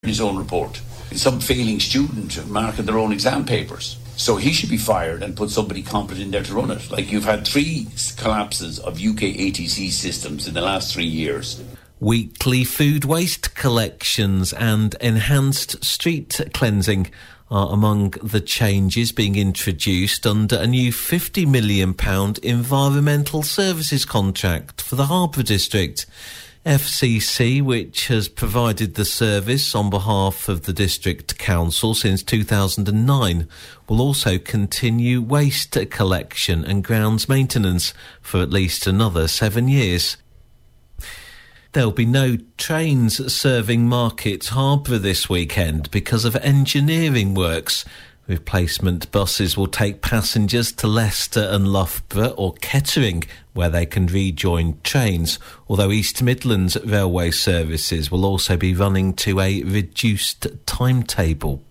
his own report. Some failing student marking their own exam papers. So he should be fired and put somebody competent in there to run it. Like, you've had 3 collapses of UK ATC systems in the last 3 years. Weekly food waste collections and enhanced street cleansing are among the changes being introduced under a new £50 million environmental services contract for the Harbour District. FCC, which has provided the service on behalf of the District Council since 2009, will also continue waste collection and grounds maintenance for at least another 7 years. There'll be no trains serving Market Harbour this weekend because of engineering works. Replacement buses will take passengers to Leicester and Loughborough or Kettering, where they can rejoin trains, although East Midlands railway services will also be running to a reduced timetable.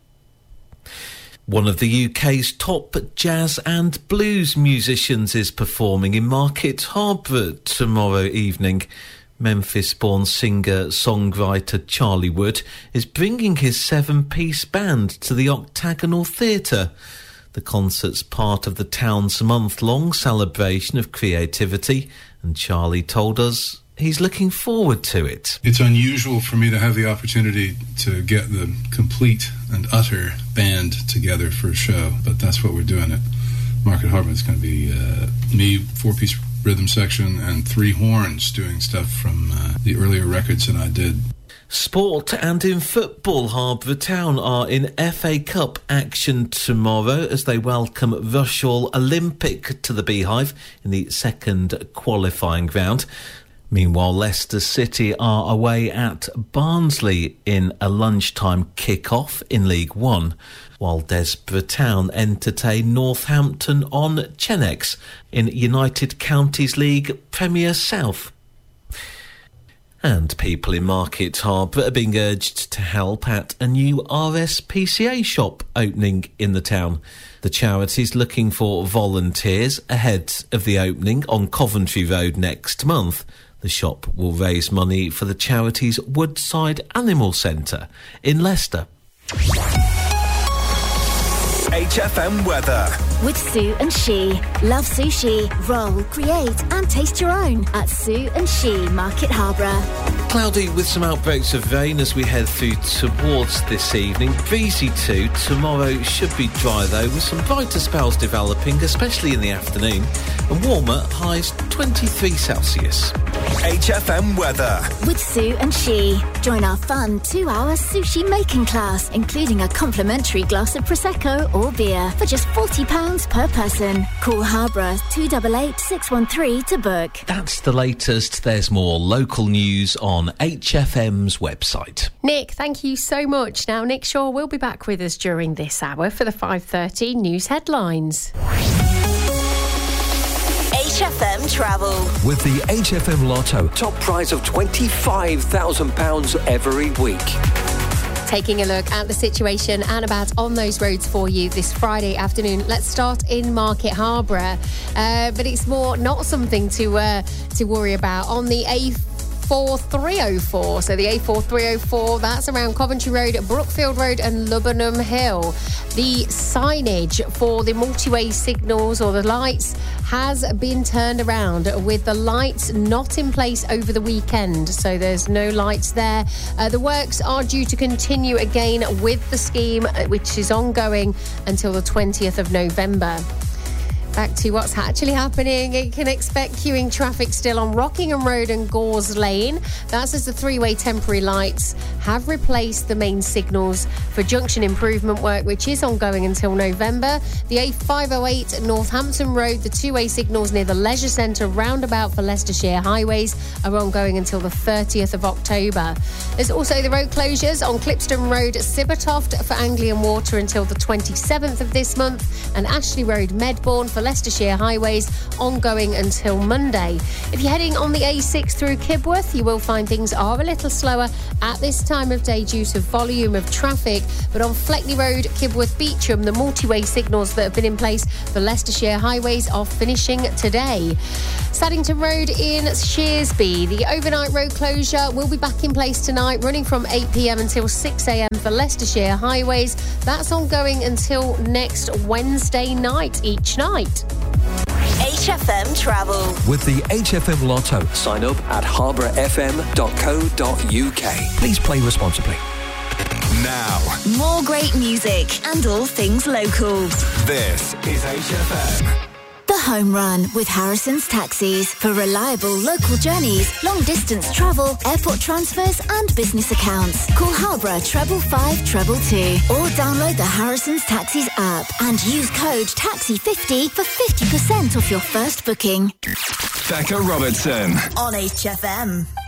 One of the UK's top jazz and blues musicians is performing in Market Harbour tomorrow evening. Memphis-born singer-songwriter Charlie Wood is bringing his 7-piece band to the Octagonal Theatre. The concert's part of the town's month-long celebration of creativity, and Charlie told us he's looking forward to it. It's unusual for me to have the opportunity to get the complete and utter band together for a show, but that's what we're doing at Market Harbour. It's going to be me, 4-piece rhythm section, and 3 horns doing stuff from the earlier records that I did. Sport and in football, Harbour Town are in FA Cup action tomorrow as they welcome Rushall Olympic to the Beehive in the second qualifying round. Meanwhile, Leicester City are away at Barnsley in a lunchtime kick-off in League One, while Desborough Town entertain Northampton on Chenex in United Counties League Premier South. And people in Market Harbour are being urged to help at a new RSPCA shop opening in the town. The charity's looking for volunteers ahead of the opening on Coventry Road next month. The shop will raise money for the charity's Woodside Animal Centre in Leicester. HFM weather. With Sue and She. Love sushi. Roll, create and taste your own at Sue and She, Market Harbour. Cloudy with some outbreaks of rain as we head through towards this evening. Breezy too. Tomorrow should be dry though, with some brighter spells developing, especially in the afternoon. And warmer, highs 23 Celsius. HFM weather. With Sue and She. Join our fun 2-hour sushi making class, including a complimentary glass of Prosecco or beer for just £40 per person. Call Harborough 288 613 to book. That's the latest. There's more local news on HFM's website. Nick, thank you so much. Now, Nick Shaw will be back with us during this hour for the 5:30 news headlines. HFM Travel. With the HFM Lotto, top prize of £25,000 every week. Taking a look at the situation and about on those roads for you this Friday afternoon. Let's start in Market Harbour, but it's more not something to worry about on the A4304. So the A4304, that's around Coventry Road, Brookfield Road and Lubbock Hill. The signage for the multi-way signals or the lights has been turned around, with the lights not in place over the weekend. So there's no lights there. The works are due to continue again with the scheme, which is ongoing until the 20th of November. Back to what's actually happening. You can expect queuing traffic still on Rockingham Road and Gores Lane. That's as the 3-way temporary lights have replaced the main signals for junction improvement work, which is ongoing until November. The A508 Northampton Road, the 2-way signals near the Leisure Centre roundabout for Leicestershire highways are ongoing until the 30th of October. There's also the road closures on Clipston Road, Sibbertoft for Anglian Water until the 27th of this month, and Ashley Road, Medbourne for for Leicestershire highways, ongoing until Monday. If you're heading on the A6 through Kibworth, you will find things are a little slower at this time of day due to volume of traffic. But on Fleckney Road, Kibworth Beecham, the multi-way signals that have been in place for Leicestershire highways are finishing today. Saddington Road in Shearsby, the overnight road closure will be back in place tonight, running from 8 p.m. until 6 a.m. for Leicestershire highways. That's ongoing until next Wednesday night, each night. HFM Travel. With the HFM Lotto. Sign up at harbourfm.co.uk. Please play responsibly. Now, more great music and all things local. This is HFM. The Home Run with Harrison's Taxis for reliable local journeys, long distance travel, airport transfers and business accounts. Call Harborough 555 or download the Harrison's Taxis app and use code TAXI50 for 50% off your first booking. Becca Robertson On HFM.